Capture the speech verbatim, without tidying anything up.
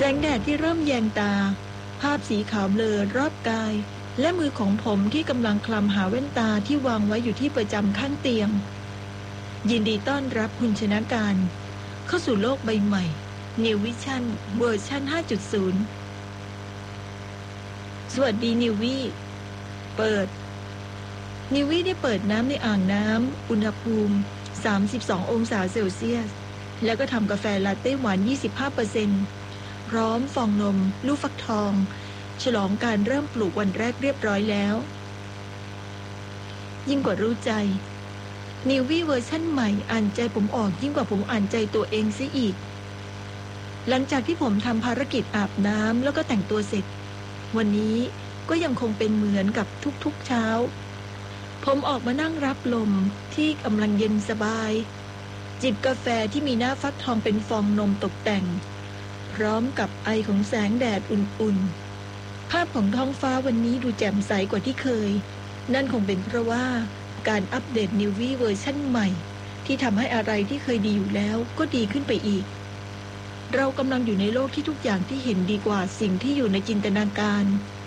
งแดดที่เริ่มแยงตาภาพสีขาวเบลอรอบกายและมือของผมที่กำลังคลำหาแว่นตาที่วางไว้อยู่ที่ประจำข้างเตียงยินดีต้อนรับคุณชนะการเข้าสู่โลกใบใหม่ New Vision เวอร์ชัน ห้าจุดศูนย์ สวัสดีนิววี่เปิดนิววี่ได้เปิดน้ำในอ่างน้ำอุณหภูมิสามสิบสององศาเซลเซียสแล้วก็ทำกาแฟลาเต้หวาน ยี่สิบห้าเปอร์เซ็นต์ พร้อมฟองนมลูกฟักทองฉลองการเริ่มปลูกวันแรกเรียบร้อยแล้วยิ่งกว่ารู้ใจนิววี่เวอร์ชั่นใหม่อ่านใจผมออกยิ่งกว่าผมอ่านใจตัวเองเสียอีกหลังจากที่ผมทำภารกิจอาบน้ำแล้วก็แต่งตัวเสร็จวันนี้ก็ยังคงเป็นเหมือนกับทุกๆเช้าผมออกมานั่งรับลมที่กำลังเย็นสบายจิบกาแฟที่มีหน้าฟักทองเป็นฟองนมตกแต่งพร้อมกับไอของแสงแดดอุ่นๆภาพของท้องฟ้าวันนี้ดูแจ่มใสกว่าที่เคยนั่นคงเป็นเพราะว่าการอัปเดตนิววี่เวอร์ชั่นใหม่ที่ทำให้อะไรที่เคยดีอยู่แล้วก็ดีขึ้นไปอีกเรากำลังอยู่ในโลกที่ทุกอย่างที่เห็นดีกว่าสิ่งที่อยู่ในจินตนาการ